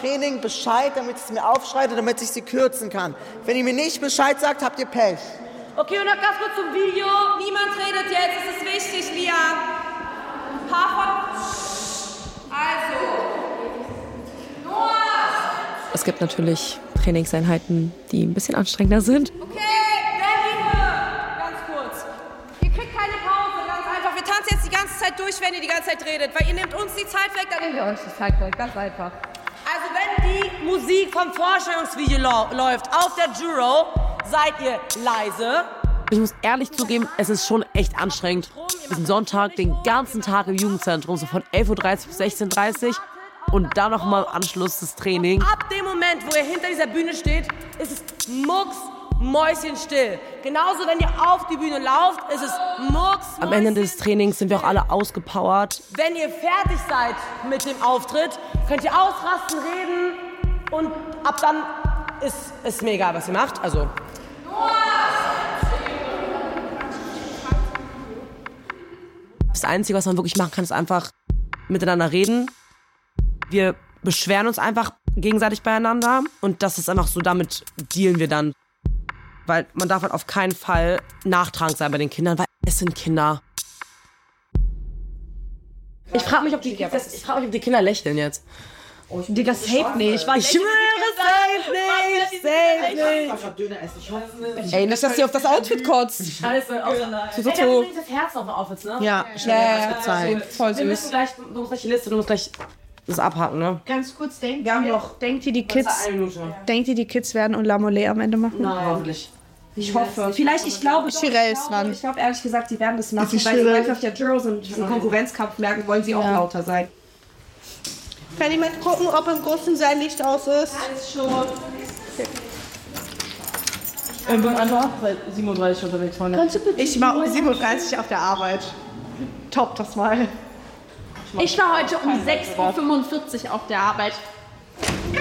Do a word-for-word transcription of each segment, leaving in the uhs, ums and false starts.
Training Bescheid, damit ich es mir aufschreibe, damit ich sie kürzen kann. Wenn ihr mir nicht Bescheid sagt, habt ihr Pech. Okay, und noch ganz kurz zum Video. Niemand redet jetzt, es ist wichtig, Liam. Ein paar von... Also... Noah! Es gibt natürlich Trainingseinheiten, die ein bisschen anstrengender sind. Okay, Berlin, ganz kurz. Ihr kriegt keine Pause, ganz einfach. Wir tanzen jetzt die ganze Zeit durch, wenn ihr die ganze Zeit redet, weil ihr nehmt uns die Zeit weg, dann nehmen wir uns die Zeit weg, ganz einfach. Also wenn die Musik vom Vorstellungsvideo lau- läuft auf der Juro, seid ihr leise. Ich muss ehrlich zugeben, es ist schon echt anstrengend. Wir sind Sonntag den ganzen Tag im Jugendzentrum, so von elf Uhr dreißig bis sechzehn Uhr dreißig. Und dann nochmal im Anschluss das Training. Ab dem Moment, wo ihr hinter dieser Bühne steht, ist es mucksmäuschenstill. Genauso, wenn ihr auf die Bühne lauft, ist es mucksmäuschenstill. Am Ende des Trainings sind wir auch alle ausgepowert. Wenn ihr fertig seid mit dem Auftritt, könnt ihr ausrasten, reden und ab dann ist es mir egal, was ihr macht. Also. Das Einzige, was man wirklich machen kann, ist einfach miteinander reden. Wir beschweren uns einfach gegenseitig beieinander und das ist einfach so, damit dealen wir dann. Weil man darf halt auf keinen Fall nachtragend sein bei den Kindern, weil es sind Kinder. Ich frage mich, ob die, ich frag mich, ob die Kinder lächeln jetzt. Oh, ich Digga, safe nicht. Ich schwöre, safe nicht, safe nicht. Ey, nicht, dass sie auf das Outfit kotzt. Scheiße, auseinander. So, so, Ey, das ist das Herz auf den Outfits, ne? Ja, ja, ja, ja, gezeigt. Voll süß. Wir müssen gleich, du musst gleich die Liste, du musst gleich das abhaken, ne? Ganz kurz denken. Wir haben noch. Denkt ihr, die Kids, denkt ihr, die Kids werden und La Mollet am Ende machen? Nein, hoffentlich. Ich hoffe. Vielleicht, ich glaube, Chirels, Mann. ich glaube ehrlich gesagt, die werden das machen, weil sie einfach auf der Jurors und diesen Konkurrenzkampf merken, wollen sie auch lauter sein. Kann jemand gucken, ob im großen Saal Licht aus ist? Alles schon. Ich bin einfach seit siebenunddreißig unterwegs, Freunde. Ich war um sieben Uhr dreißig auf der Arbeit. Top das mal. Ich war heute um sechs Uhr fünfundvierzig auf der Arbeit. fünf,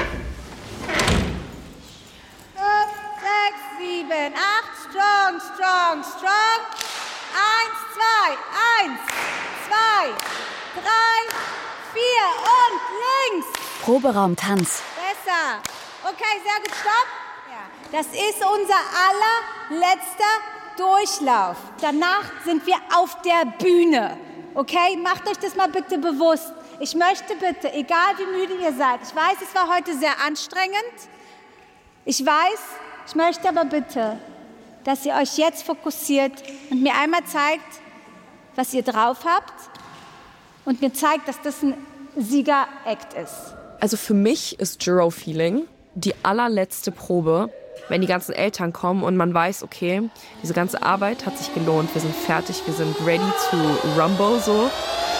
sechs, sieben, acht, strong, strong, strong. Eins, zwei, eins, zwei, drei, vier und links. Proberaum Tanz. Besser. Okay, sehr gut, stopp. Ja. Das ist unser allerletzter Durchlauf. Danach sind wir auf der Bühne. Okay, macht euch das mal bitte bewusst. Ich möchte bitte, egal wie müde ihr seid, ich weiß, es war heute sehr anstrengend. Ich weiß, ich möchte aber bitte, dass ihr euch jetzt fokussiert und mir einmal zeigt, was ihr drauf habt und mir zeigt, dass das ein Sieger-Act ist. Also für mich ist Juro-Feeling die allerletzte Probe, wenn die ganzen Eltern kommen und man weiß, okay, diese ganze Arbeit hat sich gelohnt, wir sind fertig, wir sind ready to rumble, so.